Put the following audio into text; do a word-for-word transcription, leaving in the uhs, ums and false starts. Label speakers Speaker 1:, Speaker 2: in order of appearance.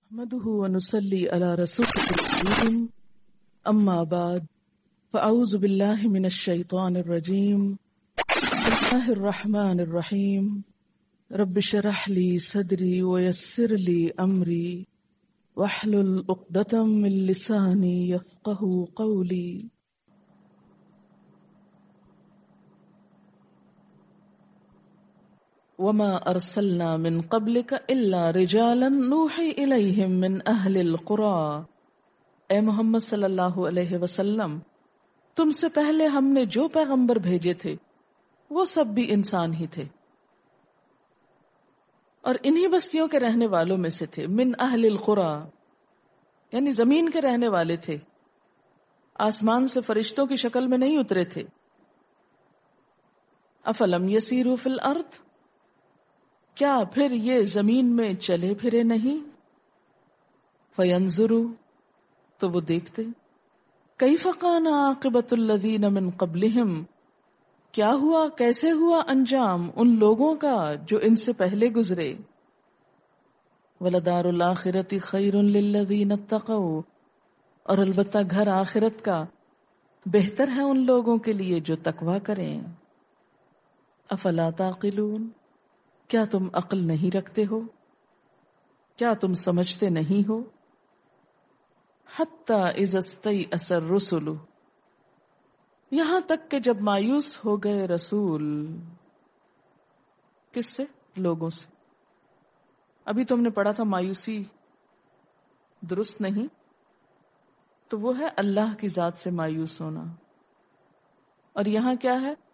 Speaker 1: نحمده ونصلي على رسوله الكريم أما بعد فأعوذ بالله من الشيطان الرجيم بسم الله الرحمن الرحيم رب اشرح لي صدري ويسر لي أمري واحلل عقدة من لساني يفقهوا قولي. وما ارسلنا من قبلك الا رجالا نوحي الیہم من اہل القرى، اے محمد صلی اللہ علیہ وسلم، تم سے پہلے ہم نے جو پیغمبر بھیجے تھے وہ سب بھی انسان ہی تھے اور انہی بستیوں کے رہنے والوں میں سے تھے. من اہل القرى یعنی زمین کے رہنے والے تھے، آسمان سے فرشتوں کی شکل میں نہیں اترے تھے. افلم یسیروا فی الارض، کیا پھر یہ زمین میں چلے پھرے نہیں؟ فینظروا تو وہ دیکھتے، کیف کان عاقبۃ الذین من قبلہم، کیا ہوا کیسے ہوا انجام ان لوگوں کا جو ان سے پہلے گزرے. ولدار الآخرۃ خیر للذین اتقوا، اور البتہ گھر آخرت کا بہتر ہے ان لوگوں کے لیے جو تقوی کریں. افلا تعقلون، کیا تم عقل نہیں رکھتے ہو؟ کیا تم سمجھتے نہیں ہو؟ حتی اذا استیأس الرسل، یہاں تک کہ جب مایوس ہو گئے رسول. کس سے؟ لوگوں سے. ابھی تم نے پڑھا تھا مایوسی درست نہیں، تو وہ ہے اللہ کی ذات سے مایوس ہونا. اور یہاں کیا ہے؟